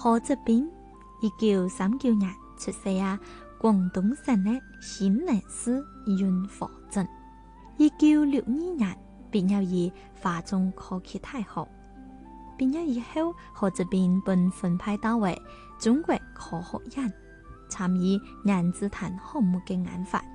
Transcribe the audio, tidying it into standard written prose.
何澤斌1939年出世啊，廣東省的興寧市雲和鎮。1962年畢業於華中科技大學。畢業以後，何澤斌被分派到為中國科學院，參與原子彈項目嘅研發。